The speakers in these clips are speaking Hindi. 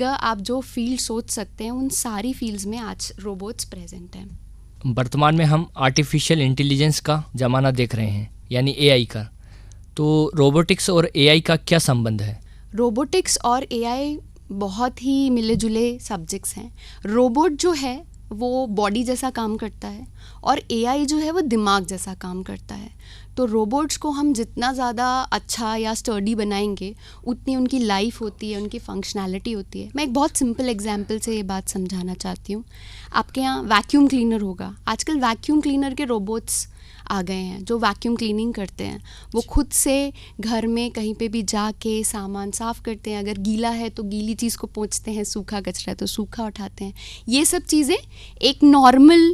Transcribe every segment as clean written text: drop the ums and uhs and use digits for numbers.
फिगर आप जो फील्ड सोच सकते हैं उन सारी फील्ड्स में आज रोबोट्स प्रेजेंट हैं। वर्तमान में हम आर्टिफिशियल इंटेलिजेंस का ज़माना देख रहे हैं, यानी एआई का। तो रोबोटिक्स और एआई का क्या संबंध है? रोबोटिक्स और एआई बहुत ही मिले जुले सब्जेक्ट्स हैं। रोबोट जो है वो बॉडी जैसा काम करता है और एआई जो है वो दिमाग जैसा काम करता है। तो रोबोट्स को हम जितना ज़्यादा अच्छा या स्टर्डी बनाएंगे उतनी उनकी लाइफ होती है, उनकी फंक्शनैलिटी होती है। मैं एक बहुत सिंपल एग्जांपल से ये बात समझाना चाहती हूँ। आपके यहाँ वैक्यूम क्लीनर होगा, आजकल वैक्यूम क्लीनर के रोबोट्स आ गए हैं जो वैक्यूम क्लीनिंग करते हैं। वो खुद से घर में कहीं पे भी जाके सामान साफ़ करते हैं। अगर गीला है तो गीली चीज़ को पोंछते हैं, सूखा कचरा है तो सूखा उठाते हैं। ये सब चीज़ें एक नॉर्मल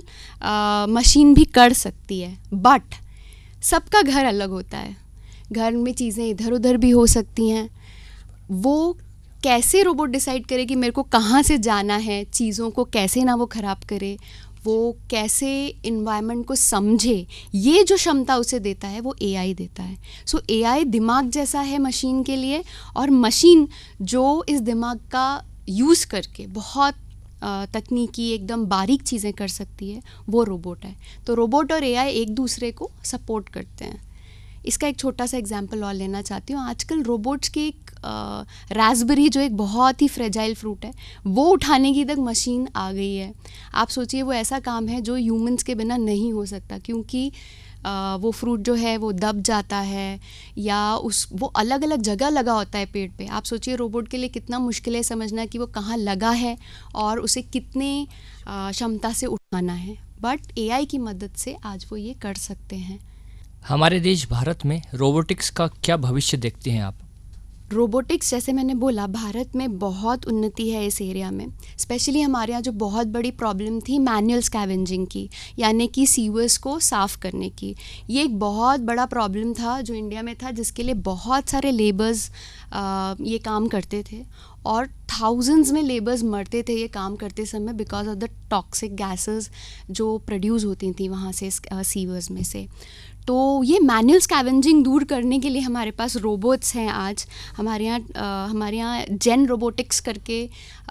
मशीन भी कर सकती है, बट सबका घर अलग होता है। घर में चीज़ें इधर उधर भी हो सकती हैं। वो कैसे रोबोट डिसाइड करे कि मेरे को कहाँ से जाना है, चीज़ों को कैसे ना वो ख़राब करे, वो कैसे इन्वायरमेंट को समझे, ये जो क्षमता उसे देता है वो एआई देता है। सो एआई दिमाग जैसा है मशीन के लिए, और मशीन जो इस दिमाग का यूज़ करके बहुत तकनीकी एकदम बारीक चीज़ें कर सकती है, वो रोबोट है। तो रोबोट और एआई एक दूसरे को सपोर्ट करते हैं। इसका एक छोटा सा एग्जांपल और लेना चाहती हूँ। आजकल रोबोट्स की एक रास्पबेरी जो एक बहुत ही फ्रेजाइल फ्रूट है, वो उठाने की तक मशीन आ गई है। आप सोचिए वो ऐसा काम है जो ह्यूमंस के बिना नहीं हो सकता, क्योंकि वो फ्रूट जो है वो दब जाता है या वो अलग अलग जगह लगा होता है पेड़ पे। आप सोचिए रोबोट के लिए कितना मुश्किल है समझना कि वो कहाँ लगा है और उसे कितने क्षमता से उठाना है, बट एआई की मदद से आज वो ये कर सकते हैं। हमारे देश भारत में रोबोटिक्स का क्या भविष्य देखते हैं आप? रोबोटिक्स, जैसे मैंने बोला, भारत में बहुत उन्नति है इस एरिया में। स्पेशली हमारे यहाँ जो बहुत बड़ी प्रॉब्लम थी मैनुअल स्कैवेंजिंग की, यानी कि सीवर्स को साफ़ करने की, ये एक बहुत बड़ा प्रॉब्लम था जो इंडिया में था, जिसके लिए बहुत सारे लेबर्स ये काम करते थे और थाउजेंड्स में लेबर्स मरते थे ये काम करते समय because of the toxic gases जो प्रोड्यूस होती थी वहाँ से सीवर्स में से। तो ये मैनुअल स्कैवेंजिंग दूर करने के लिए हमारे पास रोबोट्स हैं आज। हमारे यहाँ जेन रोबोटिक्स करके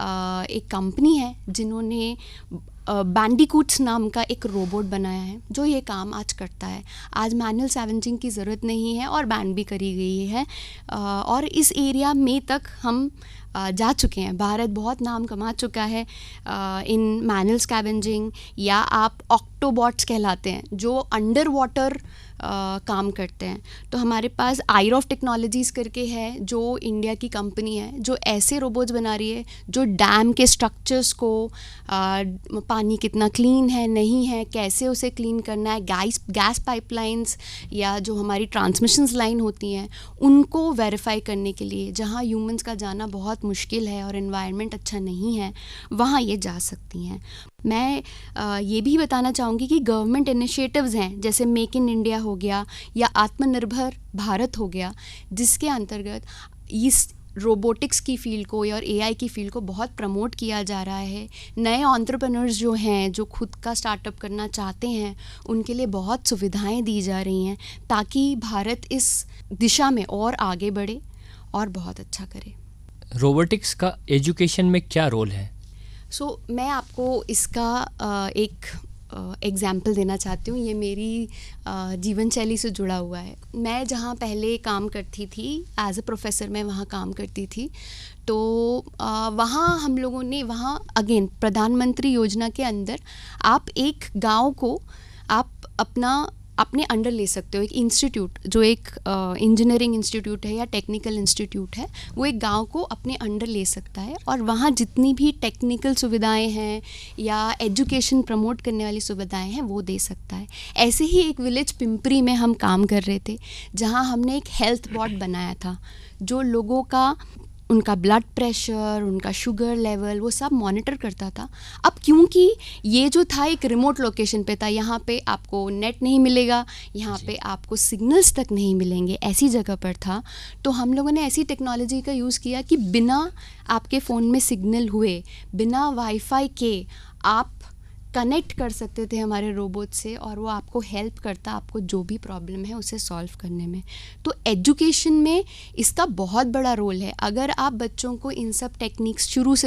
एक कंपनी है जिन्होंने बैंडिकूट्स नाम का एक रोबोट बनाया है जो ये काम आज करता है। आज मैनुअल स्कैवेंजिंग की ज़रूरत नहीं है और बैन भी करी गई है, और इस एरिया में तक हम जा चुके हैं। भारत बहुत नाम कमा चुका है इन मैनुअल स्कैवेंजिंग, या आप ऑक्टोबॉट्स कहलाते हैं जो अंडर वाटर काम करते हैं। तो हमारे पास आईरॉफ टेक्नोलॉजीज़ करके है जो इंडिया की कंपनी है, जो ऐसे रोबोट्स बना रही है जो डैम के स्ट्रक्चर्स को, पानी कितना क्लीन है नहीं है, कैसे उसे क्लीन करना है, गैस पाइपलाइंस या जो हमारी ट्रांसमिशंस लाइन होती हैं उनको वेरीफाई करने के लिए, जहाँ ह्यूमंस का जाना बहुत मुश्किल है और एनवायरनमेंट अच्छा नहीं है, वहाँ ये जा सकती हैं। मैं ये भी बताना चाहूँगी कि गवर्नमेंट इनिशिएटिव्स हैं जैसे मेक इन इंडिया हो गया या आत्मनिर्भर भारत हो गया, जिसके अंतर्गत इस रोबोटिक्स की फील्ड को और एआई की फील्ड को बहुत प्रमोट किया जा रहा है। नए एंटरप्रेन्योर्स जो हैं, जो खुद का स्टार्टअप करना चाहते हैं, उनके लिए बहुत सुविधाएं दी जा रही हैं ताकि भारत इस दिशा में और आगे बढ़े और बहुत अच्छा करे। रोबोटिक्स का एजुकेशन में क्या रोल है? मैं आपको इसका एक एग्ज़ाम्पल देना चाहती हूँ। ये मेरी जीवन शैली से जुड़ा हुआ है। मैं जहाँ पहले काम करती थी एज अ प्रोफेसर, मैं वहाँ काम करती थी। तो वहाँ हम लोगों ने अगेन प्रधानमंत्री योजना के अंदर आप एक गांव को आप अपने अंडर ले सकते हो। एक इंस्टीट्यूट जो एक इंजीनियरिंग इंस्टीट्यूट है या टेक्निकल इंस्टीट्यूट है, वो एक गांव को अपने अंडर ले सकता है और वहाँ जितनी भी टेक्निकल सुविधाएं हैं या एजुकेशन प्रमोट करने वाली सुविधाएं हैं वो दे सकता है। ऐसे ही एक विलेज पिंपरी में हम काम कर रहे थे जहाँ हमने एक हेल्थ बोर्ड बनाया था जो लोगों का उनका ब्लड प्रेशर, उनका शुगर लेवल, वो सब मॉनिटर करता था। अब क्योंकि ये जो था एक रिमोट लोकेशन पे था, यहाँ पे आपको नेट नहीं मिलेगा, यहाँ पे आपको सिग्नल्स तक नहीं मिलेंगे, ऐसी जगह पर था। तो हम लोगों ने ऐसी टेक्नोलॉजी का यूज़ किया कि बिना आपके फ़ोन में सिग्नल हुए, बिना वाईफाई के आप कनेक्ट कर सकते थे हमारे रोबोट से और वो आपको हेल्प करता, आपको जो भी प्रॉब्लम है उसे सॉल्व करने में। तो एजुकेशन में इसका बहुत बड़ा रोल है। अगर आप बच्चों को इन सब टेक्निक्स शुरू से